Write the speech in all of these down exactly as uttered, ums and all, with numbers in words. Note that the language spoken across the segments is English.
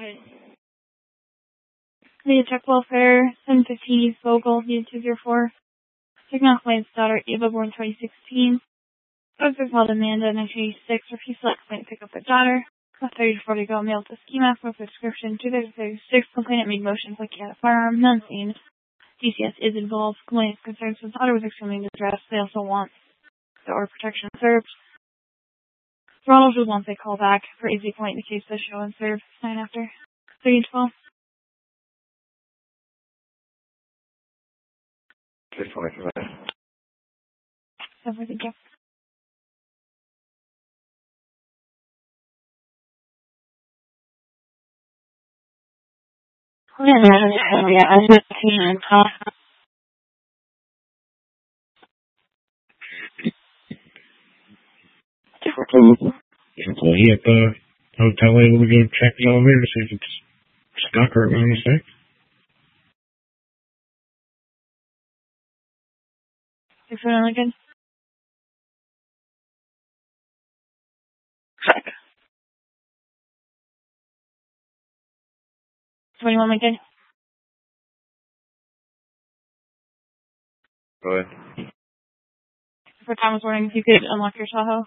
ahead. The check welfare, seven fifteen East Vogel, unit two zero four. Taking off my daughter, Eva, born twenty sixteen. Officer called Amanda, nineteen eighty-six, refused to let complainant pick up their daughter. thirty to forty go mail to schema for prescription. two thirty-six, complainant made motions like he had a firearm, none seen. D C S is involved. Complainant's concerns with daughter was extremely distressed. They also want the order protection served. Ronald would want a call back for easy point in the case of show and serve. Nine after. thirty and twelve. Just twenty for that. So thank you. Yeah, I was fifteen and tough. Employee at the hotel able to go check the elevator to see if it's stuck or made a mistake? Six one Lincoln. Twenty-one Lincoln. Go ahead. For Thomas Warning, if you could unlock your Tahoe.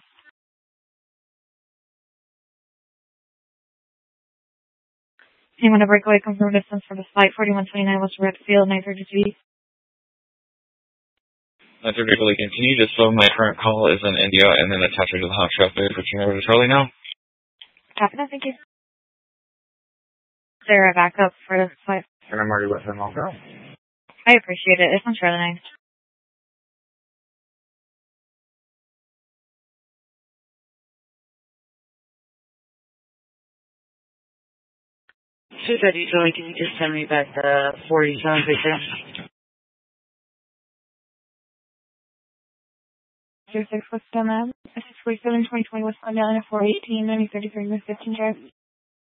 Anyone to break away, confirm distance for the flight, forty-one twenty-nine West Redfield, nine thirty-three. nine thirty-three, can you just phone my current call is in India and then attach it to the hot traffic for over to Charlie now? Copy that, thank you. Is there a backup for the flight? And I'm already with him all go. I appreciate it. It's on Charlie nine. Shoot that usually, can you just send me back the forty-seven picture? zero six West Dunlap. six forty-seven, twenty twenty West Dunlap, four eighteen, ninety thirty-three, fifteen drive.